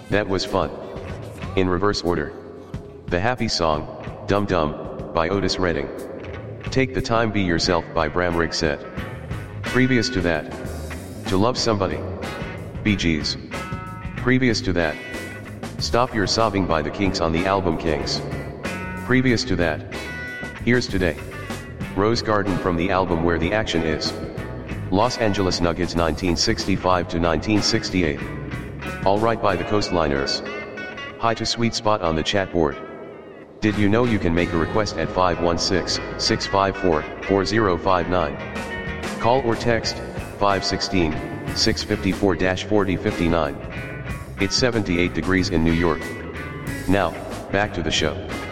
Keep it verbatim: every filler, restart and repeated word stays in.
That was fun. In reverse order. The happy song, Dum Dum, by Otis Redding. Take the Time Be Yourself by Bram Rigset. Previous to that, To Love Somebody, Bee Gees. Previous to that, Stop Your Sobbing by the Kinks on the album Kings. Previous to that, Here's Today, Rose Garden from the album Where the Action Is. Los Angeles Nuggets nineteen sixty-five to nineteen sixty-eight. All Right by the Coastliners. Hi to Sweet Spot on the chat board. Did you know you can make a request at five one six, six five four, four zero five nine? Call or text five one six, six five four, four zero five nine. It's seventy-eight degrees in New York. Now, back to the show.